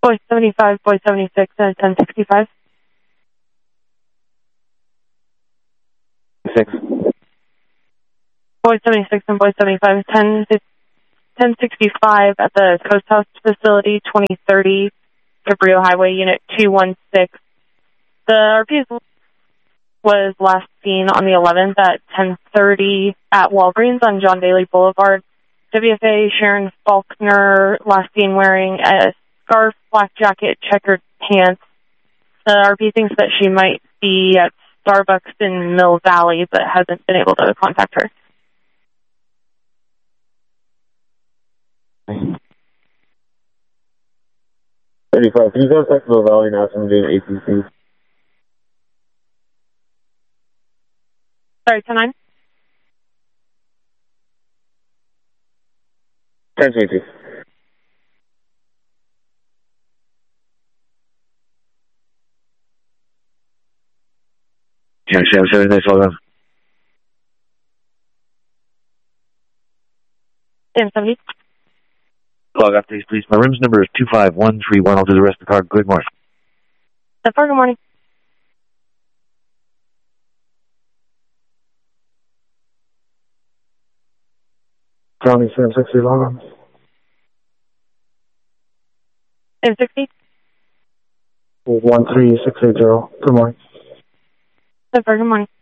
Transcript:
Boy 75, Boy 76, and 1065. 6. Boy 76 and Boy 75, 1065 at the Coast House facility, 2030, Cabrillo Highway, Unit 216. The RP was last seen on the 11th at 10:30 at Walgreens on John Daly Boulevard. WFA Sharon Faulkner, last seen wearing a scarf, black jacket, checkered pants. The RP thinks that she might be at Starbucks in Mill Valley, but hasn't been able to contact her. 35. Can you contact Mill Valley and ask them to do an APC? Sorry, 10-9? 1022. Yeah, Sam, 7 days, hold on. 10-70. Log up, please. My room's number is 25131. I'll do the rest of the car. Good morning. Good morning. County 760, log on. 1060. 13680. Good morning. Good morning.